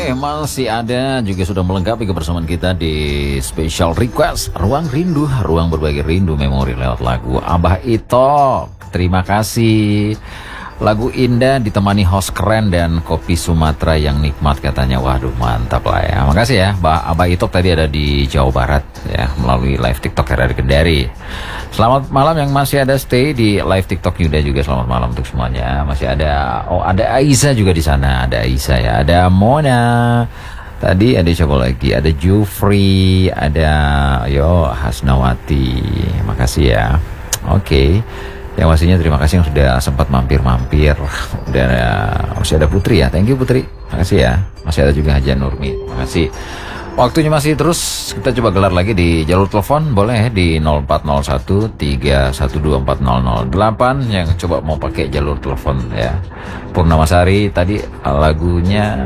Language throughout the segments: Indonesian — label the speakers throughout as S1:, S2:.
S1: masih ada juga sudah melengkapi kebersamaan kita di special request Ruang Rindu, ruang berbagi rindu memori lewat lagu Abah Ito. Terima kasih. Lagu indah ditemani host keren dan kopi Sumatera yang nikmat katanya. Waduh, mantap lah ya. Makasih ya, Abah Ito tadi ada di Jawa Barat ya, melalui live TikTok RRI Kendari. Selamat malam yang masih ada stay di live TikTok Yuda juga. Selamat malam untuk semuanya. Masih ada, ada Aiza juga di sana. Ada Aiza ya, ada Mona. Tadi ada siapa lagi? Ada Jufri, ada Hasnawati. Makasih ya. Oke. Yang pastinya terima kasih yang sudah sempat mampir-mampir. Masih ada Putri ya. Thank you Putri. Makasih ya. Masih ada juga Haja Nurmi. Makasih. Waktunya masih terus, kita coba gelar lagi di jalur telepon. Boleh di 0401 312 4008 yang coba mau pakai jalur telepon ya. Purnamasari tadi lagunya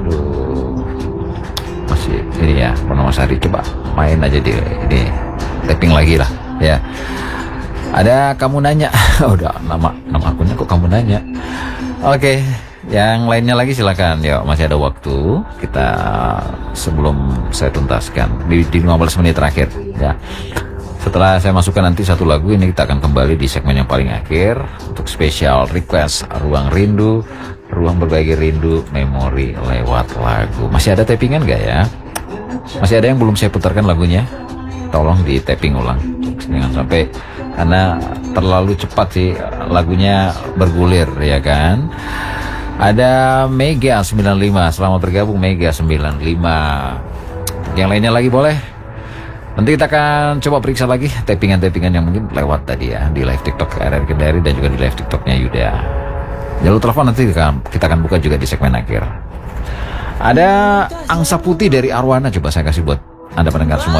S1: masih ini ya, Purnamasari, coba main aja di ini, tapping lagi lah ya. Ada kamu nanya. Udah nama akunnya kok kamu nanya. Oke. Yang lainnya lagi silakan. Yuk, masih ada waktu. Kita sebelum saya tuntaskan di 15 menit terakhir ya. Setelah saya masukkan nanti satu lagu ini, kita akan kembali di segmen yang paling akhir untuk spesial request Ruang Rindu, ruang berbagi rindu memori lewat lagu. Masih ada tappingan gak ya? Masih ada yang belum saya putarkan lagunya? Tolong di tapping ulang. Jangan sampai, karena terlalu cepat sih lagunya bergulir ya kan. Ada Mega 95, selamat bergabung Mega 95. Yang lainnya lagi boleh. Nanti kita akan coba periksa lagi tappingan-tappingan yang mungkin lewat tadi ya di live TikTok RRI Kendari dan juga di live TikToknya Yuda. Jalur telepon nanti kita akan buka juga di segmen akhir. Ada Angsa Putih dari Arwana, coba saya kasih buat Anda pendengar semua.